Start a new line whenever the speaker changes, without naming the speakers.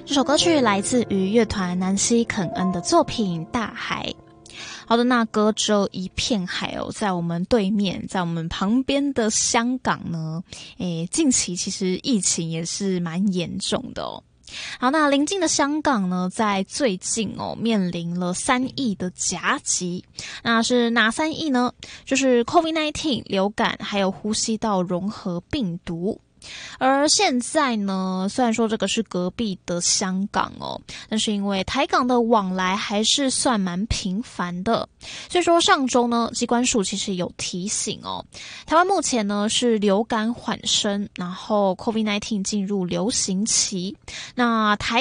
这首歌曲来自于乐团南希肯恩的作品《大海》。好的，那隔着一片海哦，在我们对面，在我们旁边的香港呢，近期其实疫情也是蛮严重的哦。好，那邻近的香港呢，在最近哦，面临了3亿的夹击。那是哪3亿呢？就是 COVID-19 流感，还有呼吸道融合病毒。而现在呢，虽然说这个是隔壁的香港哦，但是因为台港的往来还是算蛮频繁的，所以说上周呢，疾管署其实有提醒哦，台湾目前呢是流感缓升，然后 COVID-19 进入流行期，那台